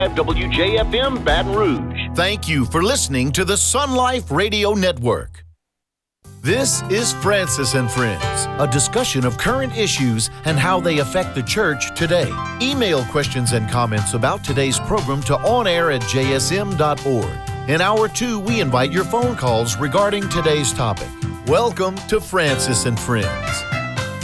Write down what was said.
WJFM Baton Rouge. Thank you for listening to the Sun Life Radio Network. This is Francis and Friends, a discussion of current issues and how they affect the church today. Email questions and comments about today's program to onair@jsm.org. In Hour 2, we invite your phone calls regarding today's topic. Welcome to Francis and Friends.